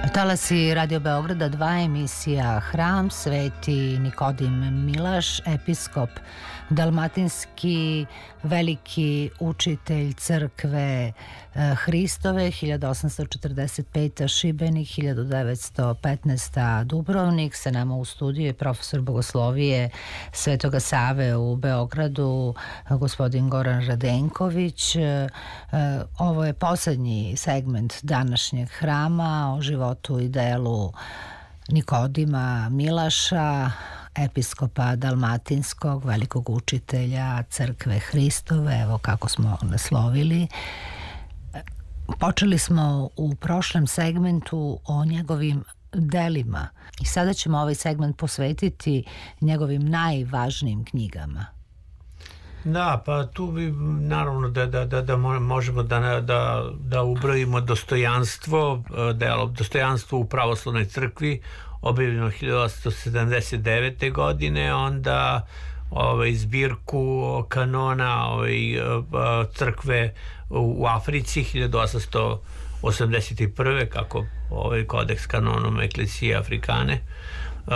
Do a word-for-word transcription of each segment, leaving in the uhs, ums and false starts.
Talasi Radio Beograda dva, emisija Hram, Sveti Nikodim Milaš, episkop dalmatinski, veliki učitelj crkve Hristove, hiljadu osamsto četrdeset peta. Šibenik, hiljadu devetsto petnaesta. Dubrovnik. Sa nama u studiju je profesor bogoslovije Svetoga Save u Beogradu, gospodin Goran Radenković. Ovo je poslednji segment današnjeg hrama o životu i delu Nikodima Milaša, episkopa dalmatinskog, velikog učitelja crkve Hristove. Evo kako smo naslovili. Počeli smo u prošlem segmentu o njegovim delima i sada ćemo ovaj segment posvetiti njegovim najvažnijim knjigama. Da, pa tu bi naravno da, da, da, da možemo da, da, da ubrojimo dostojanstvo, delo dostojanstvo u pravoslavnoj crkvi, objavljeno hiljadu osamsto sedamdeset devete. godine, onda ovaj, zbirku kanona ovaj, crkve u Africi hiljadu osamsto osamdeset prve. kako ovaj kodeks kanonum Ecclesiae Africane, uh,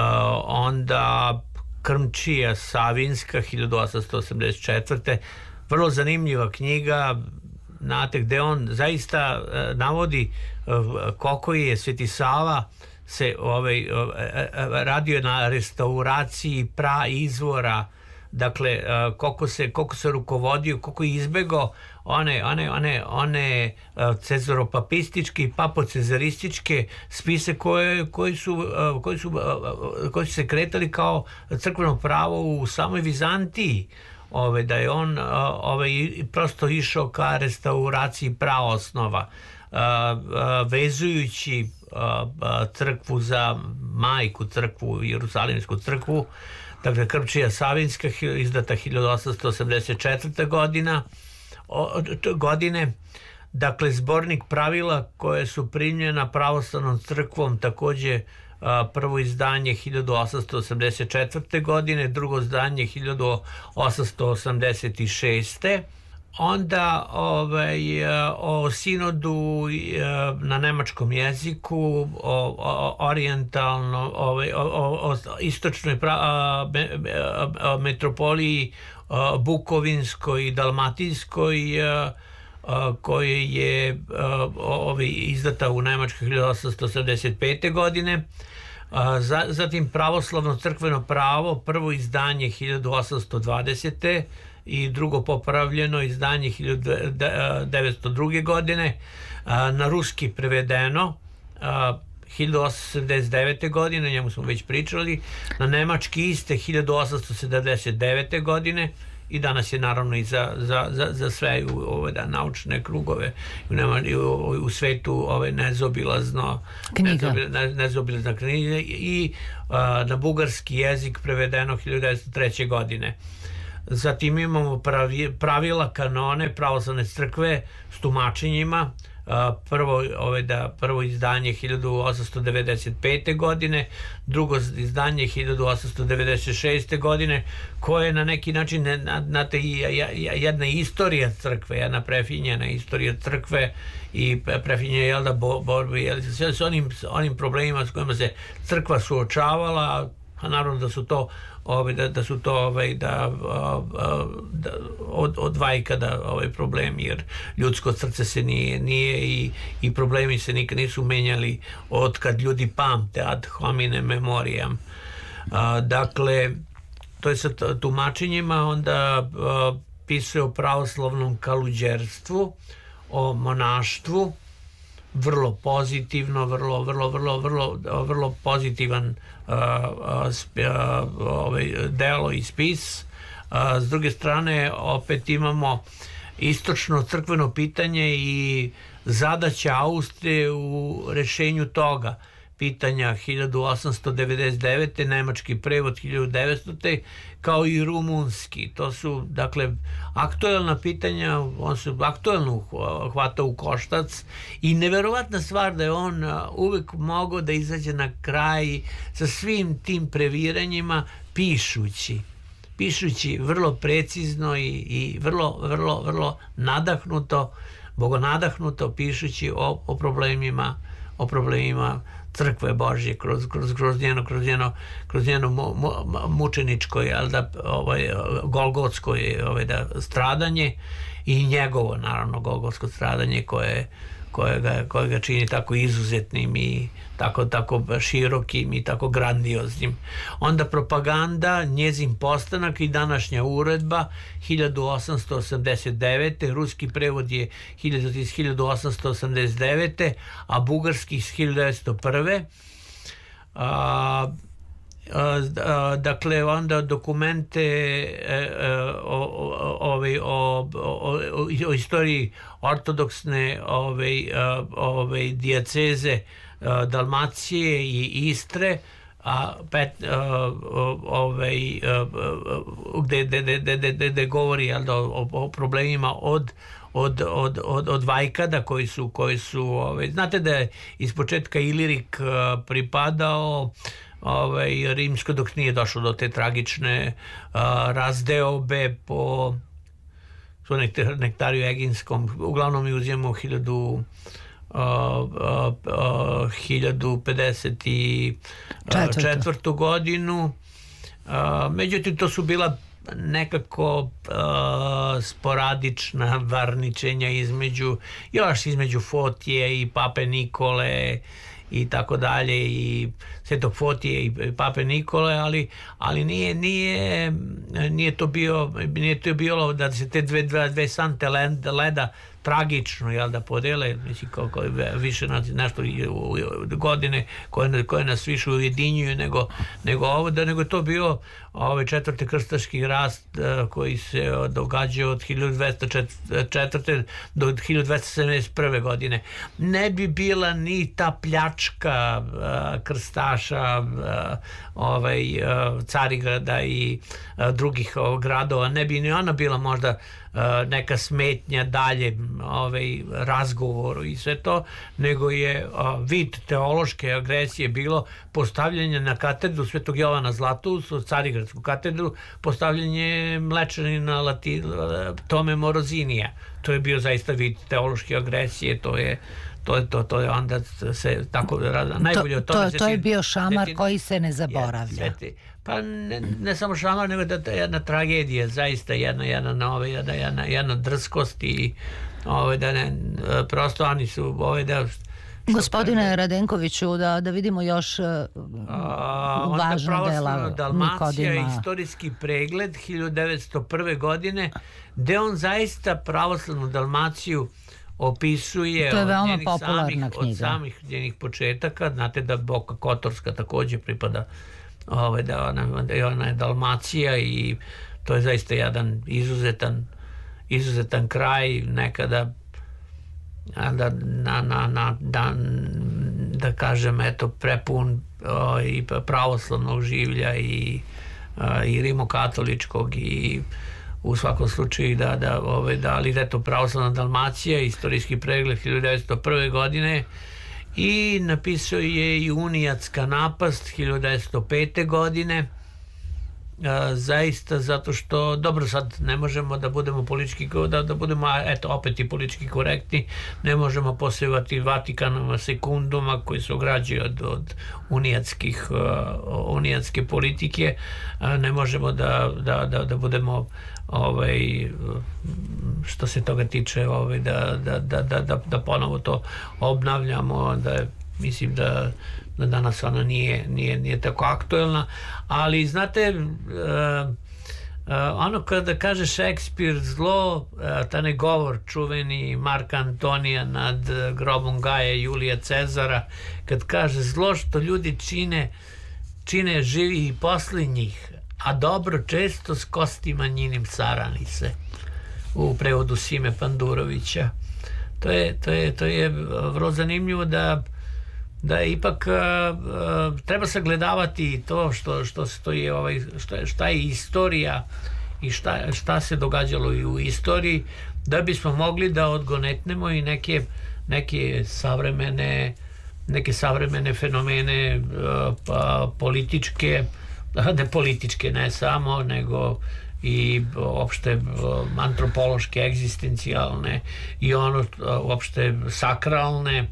onda Krmčija Savinska hiljadu osamsto osamdeset četvrte. Vrlo zanimljiva knjiga, znate, gde on zaista uh, navodi uh, koliko je Sveti Sava se ovaj, uh, radio na restauraciji pra izvora, dakle uh, koliko se, koliko se rukovodio, koliko je izbegao one, one, one, one uh, cezaropapističke i papocezarističke spise koje, koji, su, uh, koji, su, uh, koji su se kretali kao crkveno pravo u samoj Vizantiji. Ove, da je on uh, ove, prosto išao ka restauraciji praosnova, uh, uh, vezujući uh, uh, crkvu za majku crkvu, Jerusalimsku crkvu. Dakle, Krmčija Savinska, izdata hiljadu osamsto osamdeset četvrte. godina, o, godine. Dakle, zbornik pravila koje su primljena pravoslavnom crkvom, takođe a, prvo izdanje hiljadu osamsto osamdeset četvrte. godine, drugo izdanje hiljadu osamsto osamdeset šeste. Onda ovaj, o sinodu na nemačkom jeziku, o, o orijentalno, ovaj, o, o, o istočnoj pra, a, a, metropoliji a, Bukovinskoj i Dalmatinskoj, a, a, koje je a, ovaj, izdata u Nemačkoj hiljadu osamsto osamdeset pete. godine. A, za, zatim pravoslavno crkveno pravo, prvo izdanje hiljadu osamsto dvadesete. i drugo popravljeno izdanje hiljadu devetsto druge. godine, na ruski prevedeno hiljadu osamsto sedamdeset devete. godine, njemu smo već pričali, na nemački iste hiljadu osamsto sedamdeset devete. godine i danas je naravno i za, za, za, za sve u, ove, da, naučne krugove u, u, u svetu ove, nezobilazno knjiga. Ne, nezobilazna knjiga i a, na bugarski jezik prevedeno hiljadu devetsto treće. godine. Zatim imamo pravila kanone pravoslavne crkve s tumačenjima, prvo, ove, da, prvo izdanje hiljadu osamsto devedeset pete. godine, drugo izdanje hiljadu osamsto devedeset šeste. godine, koje je na neki način znate, jedna istorija crkve, jedna prefinjena istorija crkve i prefinjena jel da borbi jel, s onim, onim problemima s kojima se crkva suočavala, a naravno da su to Ove, da, da su to ovaj, da, da, od, od vajka da ovaj problem, jer ljudsko srce se nije, nije i, i problemi se nikad nisu menjali od kad ljudi pamte, ad hominem memoriam. A, dakle, to je sa tumačenjima, onda a, pisuje o pravoslavnom kaluđerstvu, o monaštvu, vrlo pozitivno, vrlo, vrlo, vrlo, vrlo, vrlo pozitivan uh, uh, ovaj, delo i spis. Uh, s druge strane, opet imamo istočno crkveno pitanje i zadaća Austrije u rešenju toga pitanja hiljadu osamsto devedeset devete. nemački prevod hiljadu devetstote. kao i rumunski. To su, dakle, aktuelna pitanja, on se aktuelno hvata u koštac i neverovatna stvar da je on uvek mogao da izađe na kraj sa svim tim previranjima pišući. Pišući vrlo precizno i, i vrlo, vrlo, vrlo nadahnuto, bogonadahnuto pišući o, o problemima o problemima crkve Božje kroz, kroz, kroz njeno, kroz njeno, kroz njeno mu, mu, mučeničko, jel da, ovaj, golgotsko ovaj, da, stradanje i njegovo, naravno, golgotsko stradanje koje, koje, ga, koje ga čini tako izuzetnim i tako, tako širokim i tako grandioznim. Onda propaganda, njezin postanak i današnja uredba hiljadu osamsto osamdeset devete. Ruski prevod je iz hiljadu osamsto osamdeset devete. a bugarski iz hiljadu devetsto prve. A, a, a, dakle, onda dokumente e, o, o, o, o, o istoriji ortodoksne ove, ove dijaceze Dalmacije i Istre, a pet, ovaj, gde, gde, gde, gde, gde govori, jel da, o, o problemima od od, od, od, od Vajkada koji su, koji su ovaj, znate da je iz početka Ilirik pripadao ovaj, rimsko, dok nije došlo do te tragične a, razdeobe po nektariju Eginskom, uglavnom je uzimamo hiljadu Uh, uh, uh, hiljadu pedeset četvrtu godinu. Uh, međutim, to su bila nekako uh, sporadična varničenja između, još između Fotije i Pape Nikole i tako dalje, i Svetog Fotije i Pape Nikole, ali, ali nije, nije, nije to bio, nije to bilo da se te dve, dve, dve sante leda tragično, jel da, podele, mislim, kako više nešto godine koje, koje nas više ujedinjuju nego, nego ovo, da nego to bio ovaj četvrti krstaški rast koji se događa od hiljadu dvesta četvrte do hiljadu dvesta sedamdeset prve. godine. Ne bi bila ni ta pljačka krstaša ovaj, Carigrada i drugih gradova, ne bi ni ona bila možda neka smetnja dalje ovaj, razgovoru i sve to, nego je vid teološke agresije bilo postavljanje na katedru Svetog Jovana Zlatousta, Carigradsku katedru, postavljanje mlečanina Lati, Tome Morozinija. To je bio zaista vid teološke agresije, to je to je to, to je onda se tako najbolje to, to, to je bio šamar koji se ne zaboravlja. Je, pa ne, ne samo šamar, nego da to je jedna tragedija, zaista jedna, jedna nova, jedna, jedna, jedna drskost i ove, da ne, prosto oni su ove, da Gospodine Radenkoviću, da, da vidimo još uh, važno dela Dalmacija, istorijski pregled hiljadu devetsto prve. godine, gde on zaista pravoslavnu Dalmaciju opisuje to je veoma od, popularna samih, knjiga. od samih njenih početaka. Znate da Boka Kotorska također pripada, ovaj, da ona, da ona je Dalmacija i to je zaista jedan izuzetan izuzetan kraj, nekada da, na, na, na, da, da kažem, eto, prepun o, i pravoslavnog življa i, a, i rimokatoličkog i u svakom slučaju da, da, ove, da, ali eto, pravoslavna Dalmacija, istorijski pregled hiljadu devetsto prve. godine, i napisao je i Unijatska napast hiljadu devetsto pete. godine. A, zaista zato što, dobro, sad ne možemo da budemo politički, da, da budemo eto opet i politički korektni, ne možemo posevati Vatikanova sekunduma koji se ograđuje od, od unijatskih uh, unijatske politike, a, ne možemo da, da, da, da budemo ovaj, što se toga tiče, ovaj, da, da, da, da, da, da ponovo to obnavljamo, da je, mislim da da danas ona nije, nije, nije tako aktuelna, ali znate, uh, uh, ono kada kaže Šekspir zlo, uh, taj govor čuveni Marka Antonija nad grobom Gaja Julija Cezara, kad kaže zlo što ljudi čine čine živi i posljednjih, a dobro često s kostima njinim sarani se, u prevodu Sime Pandurovića. To je, to je, to je vrlo zanimljivo da da ipak uh, treba sagledavati to što, što stoji, ovaj, što je, šta je istorija i šta, šta se događalo i u istoriji, da bismo mogli da odgonetnemo i neke, neke savremene neke savremene fenomene uh, pa, političke, ne političke ne samo, nego i opšte antropološke, egzistencijalne i ono opšte sakralne,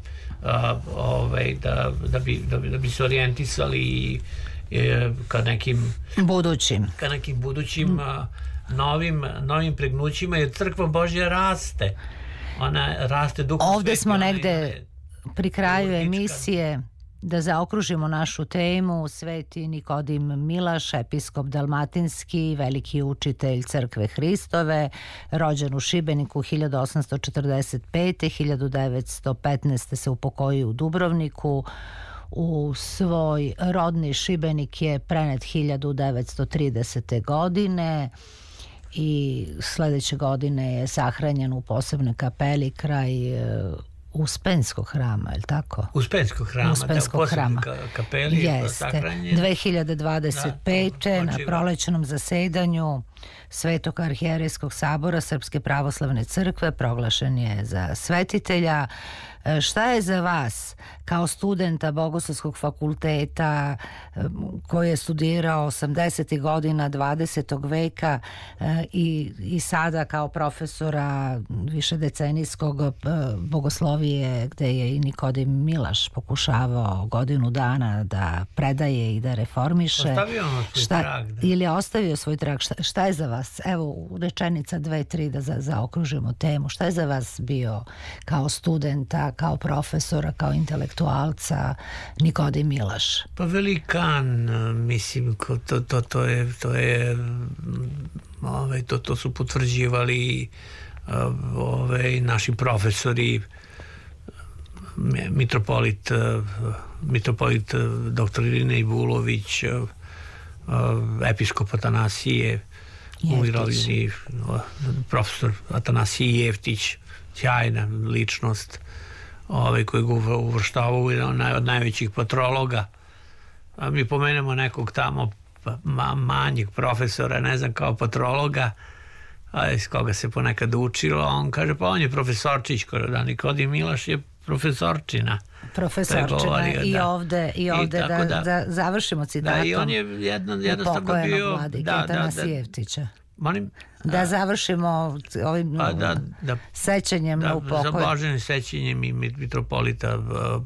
ovaj, da, da, bi, da, bi, da bi se orijentisali ka nekim budućim ka nekim budućim novim, novim pregnućima, jer crkva Božja raste, ona raste duhom sveti. Ovde smo negde pri kraju emisije da zaokružimo našu temu. Sveti Nikodim Milaš, episkop dalmatinski, veliki učitelj crkve Hristove, rođen u Šibeniku hiljadu osamsto četrdeset pete. hiljadu devetsto petnaeste. se upokojio u Dubrovniku. U svoj rodni Šibenik je prenet hiljadu devetsto tridesete. godine i sledeće godine je sahranjen u posebnoj kapeli kraj Uspenskog hrama, je li tako? Uspenskog hrama, Uspenskog da, hrama. Kapeli, jeste. dve hiljade dvadeset pete. Da, na prolećnom zasedanju Svetog arhijerejskog sabora Srpske pravoslavne crkve proglašen je za svetitelja. Šta je za vas kao studenta Bogoslovskog fakulteta koji je studirao osamdesetih godina dvadesetog veka i, i sada kao profesora višedecenijskog bogoslovije gde je i Nikodim Milaš pokušavao godinu dana da predaje i da reformiše? Ostavio on svoj šta, trag. Da. Ili je ostavio svoj trag? Šta, šta je za vas? Evo, rečenica dve, tri da za, zaokružimo temu. Šta je za vas bio kao studenta, kao profesora, kao intelektualca Nikodim Milaš? Pa velikan, mislim, to, to, to je, to je ovaj, to, to su potvrđivali ovaj, naši profesori, mitropolit mitropolit doktor Irina Ibulović, episkop Atanasije u mirovini, profesor Atanasije Jeftić, sjajna ličnost, ovaj, koji ga uvrštavao od najvećih patrologa. A mi pomenemo nekog tamo manjeg profesora, ne znam, kao patrologa, a iz koga se ponekad učilo, on kaže, pa on je profesorčić, da, Nikodim Milaš je profesorčina. Profesorčina i da. ovde, i ovde I da, da, da završimo citatom. Da, i on je jedno, jednostavno bio... Vladike, da, Atanasijevtića. Molim? Da završimo ovim pa da, da, sećanjem da, na upokoj. Za blaženim sećanjem i mitropolita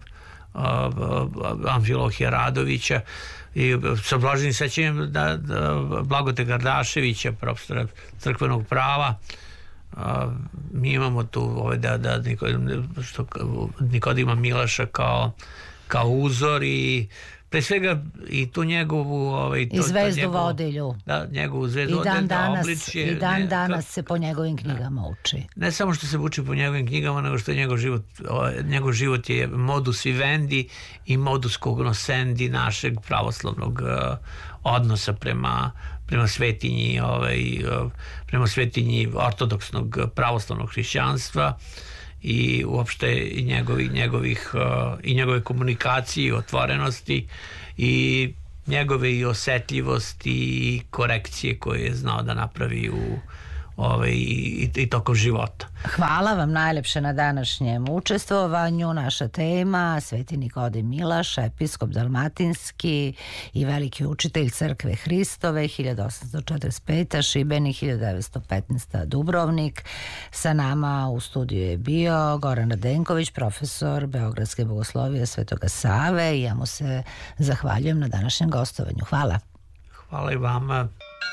Amfilohija Radovića i sa blaženim sećanjem da, da, Blagote Gardaševića, profesora crkvenog prava. A, mi imamo tu ovaj, da, da Nikodim, što, Nikodima Milaša kao, kao uzor i pre svega i tu njegovu ovaj, to, i zvezdu njegovu, vodilju da, njegovu zvezdu i dan vodilju danas, obličje, i dan ne, danas ka, se po njegovim knjigama da, uči. Ne samo što se uči po njegovim knjigama, nego što je njegov život, njegov život je modus vivendi i modus cognoscendi našeg pravoslavnog uh, odnosa prema prema svetinji ovaj, prema svetinji ortodoksnog pravoslavnog hrišćanstva i uopšte i njegovih, njegovih i njegove komunikacije, otvorenosti i njegove i osetljivosti i korekcije koje je znao da napravi u Ove, i, i tokom života. Hvala vam najlepše na današnjem učestvovanju. Naša tema Sveti Nikodim Milaš, episkop dalmatinski i veliki učitelj crkve Hristove, hiljadu osamsto četrdeset pete. Šibenik, hiljadu devetsto petnaeste. Dubrovnik. Sa nama u studiju je bio Goran Radenković, profesor Beogradske bogoslovije Svetoga Save i ja mu se zahvaljujem na današnjem gostovanju. Hvala. Hvala i vama.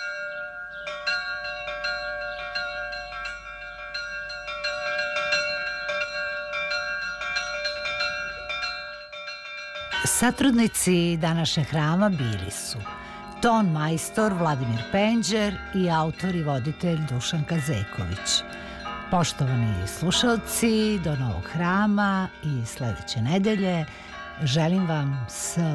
Satrudnici današnjeg hrama bili su ton majstor Vladimir Penđer i autor i voditelj Dušan Kazeković. Poštovani slušalci, do novog hrama i sledeće nedelje želim vam s